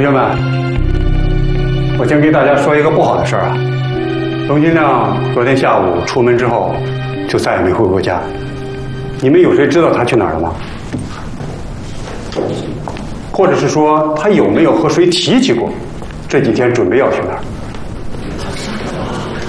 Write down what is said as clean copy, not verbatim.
生们，我先给大家说一个不好的事儿啊。龙金亮昨天下午出门之后，就再也没回过家。你们有谁知道他去哪儿了吗？或者是说他有没有和谁提起过这几天准备要去哪儿？